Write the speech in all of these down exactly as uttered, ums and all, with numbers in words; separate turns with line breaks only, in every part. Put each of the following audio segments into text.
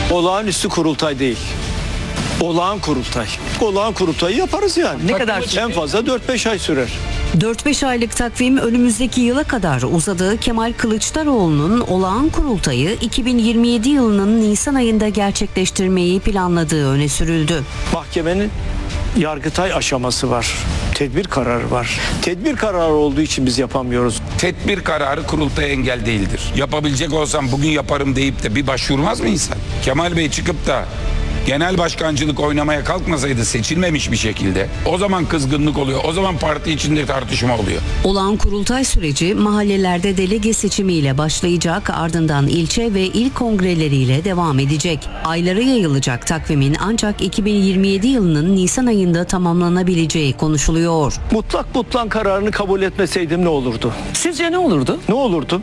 Olağanüstü kurultay değil. Olağan kurultay. Olağan kurultayı yaparız yani.
Ne kadar sürer?
En fazla dört beş ay sürer.
dört beş aylık takvim önümüzdeki yıla kadar uzadığı Kemal Kılıçdaroğlu'nun olağan kurultayı iki bin yirmi yedi yılının Nisan ayında gerçekleştirmeyi planladığı öne sürüldü.
Mahkemenin Yargıtay aşaması var. Tedbir kararı var. Tedbir kararı olduğu için biz yapamıyoruz.
Tedbir kararı kurultaya engel değildir. Yapabilecek olsam bugün yaparım deyip de bir başvurmaz mı insan? Kemal Bey çıkıp da genel başkancılık oynamaya kalkmasaydı, seçilmemiş bir şekilde, o zaman kızgınlık oluyor. O zaman parti içinde tartışma oluyor.
Olağan kurultay süreci mahallelerde delege seçimiyle başlayacak, ardından ilçe ve il kongreleriyle devam edecek. Aylara yayılacak takvimin ancak iki bin yirmi yedi yılının Nisan ayında tamamlanabileceği konuşuluyor.
Mutlak mutlak kararını kabul etmeseydim ne olurdu?
Sizce ne olurdu?
Ne olurdu?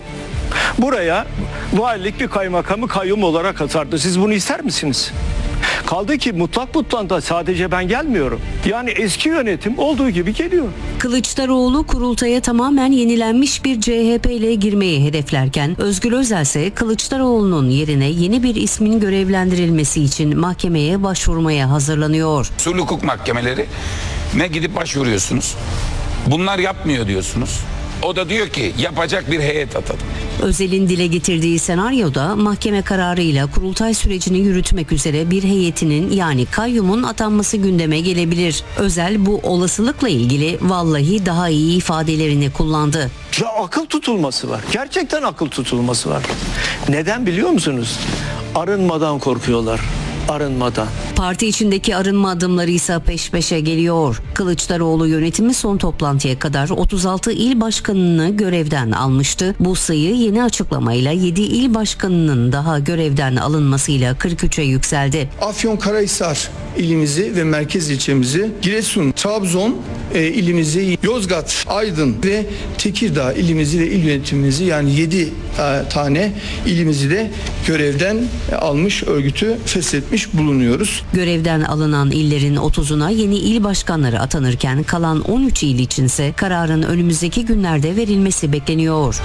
Buraya valilik bir kaymakamı kayyum olarak atardı. Siz bunu ister misiniz? Kaldı ki mutlak mutlak da sadece ben gelmiyorum. Yani eski yönetim olduğu gibi geliyor.
Kılıçdaroğlu kurultaya tamamen yenilenmiş bir C H P ile girmeyi hedeflerken, Özgür Özel ise Kılıçdaroğlu'nun yerine yeni bir ismin görevlendirilmesi için mahkemeye başvurmaya hazırlanıyor.
Usul hukuk mahkemeleri ne gidip başvuruyorsunuz? Bunlar yapmıyor diyorsunuz. O da diyor ki yapacak bir heyet atalım.
Özel'in dile getirdiği senaryoda mahkeme kararıyla kurultay sürecini yürütmek üzere bir heyetinin, yani kayyumun atanması gündeme gelebilir. Özel bu olasılıkla ilgili vallahi daha iyi ifadelerini kullandı.
Ya akıl tutulması var. Gerçekten akıl tutulması var. Neden biliyor musunuz? Arınmadan korkuyorlar. Arınmadan.
Parti içindeki arınma adımları ise peş peşe geliyor. Kılıçdaroğlu yönetimi son toplantıya kadar otuz altı il başkanını görevden almıştı. Bu sayı yeni açıklamayla yedi il başkanının daha görevden alınmasıyla kırk üçe yükseldi.
Afyonkarahisar ilimizi ve merkez ilçemizi, Giresun, Trabzon e, ilimizi, Yozgat, Aydın ve Tekirdağ ilimizi ve il yönetimimizi, yani yedi e, tane ilimizi de görevden e, almış, örgütü feshetmiş bulunuyoruz.
Görevden alınan illerin otuzuna yeni il başkanları atanırken kalan on üç il içinse kararın önümüzdeki günlerde verilmesi bekleniyor.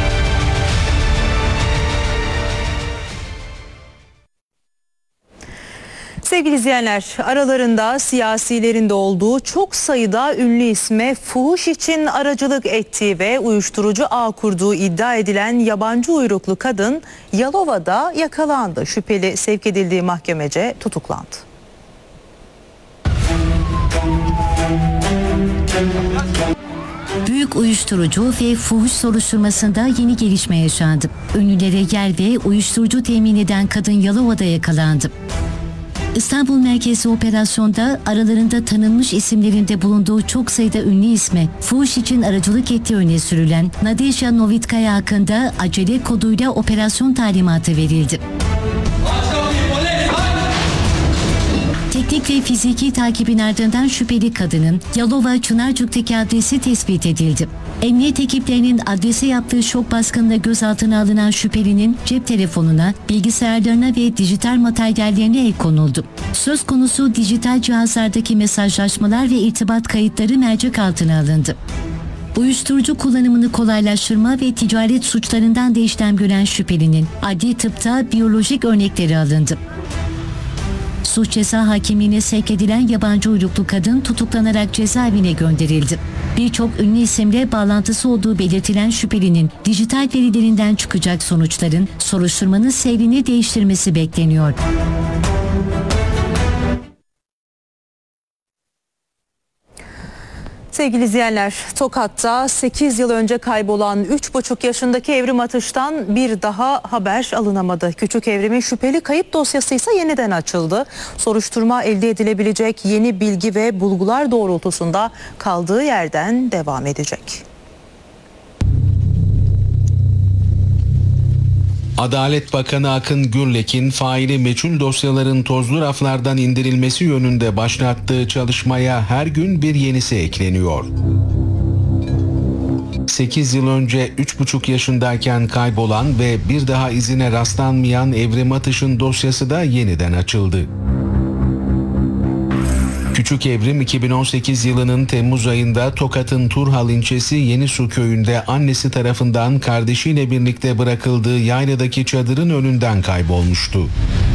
Sevgili izleyenler, aralarında siyasilerin de olduğu çok sayıda ünlü isme fuhuş için aracılık ettiği ve uyuşturucu ağ kurduğu iddia edilen yabancı uyruklu kadın Yalova'da yakalandı. Şüpheli sevk edildiği mahkemece tutuklandı.
Büyük uyuşturucu ve fuhuş soruşturmasında yeni gelişme yaşandı. Ünlülere yer ve uyuşturucu temin eden kadın Yalova'da yakalandı. İstanbul merkezli operasyonda aralarında tanınmış isimlerinde bulunduğu çok sayıda ünlü isme fuhuş için aracılık ettiği öne sürülen Nadejda Novitkaya hakkında acele koduyla operasyon talimatı verildi. Teknik ve fiziki takibin ardından şüpheli kadının Yalova Çınarcık'taki adresi tespit edildi. Emniyet ekiplerinin adrese yaptığı şok baskınla gözaltına alınan şüphelinin cep telefonuna, bilgisayarlarına ve dijital materyallerine el konuldu. Söz konusu dijital cihazlardaki mesajlaşmalar ve irtibat kayıtları mercek altına alındı. Uyuşturucu kullanımını kolaylaştırma ve ticaret suçlarından da işlem gören şüphelinin adli tıpta biyolojik örnekleri alındı. Suç ceza hakimliğine sevk edilen yabancı uyruklu kadın tutuklanarak cezaevine gönderildi. Birçok ünlü isimle bağlantısı olduğu belirtilen şüphelinin dijital verilerinden çıkacak sonuçların soruşturmanın seyrini değiştirmesi bekleniyor.
Sevgili izleyenler, Tokat'ta sekiz yıl önce kaybolan üç buçuk yaşındaki Evrim Atış'tan bir daha haber alınamadı. Küçük Evrim'in şüpheli kayıp dosyası ise yeniden açıldı. Soruşturma elde edilebilecek yeni bilgi ve bulgular doğrultusunda kaldığı yerden devam edecek.
Adalet Bakanı Akın Gürlek'in faili meçhul dosyaların tozlu raflardan indirilmesi yönünde başlattığı çalışmaya her gün bir yenisi ekleniyor. sekiz yıl önce üç buçuk yaşındayken kaybolan ve bir daha izine rastlanmayan Evrim Atış'ın dosyası da yeniden açıldı. Küçük Evrim iki bin on sekiz yılının Temmuz ayında Tokat'ın Turhal ilçesi Yenisu köyünde annesi tarafından kardeşiyle birlikte bırakıldığı yayladaki çadırın önünden kaybolmuştu.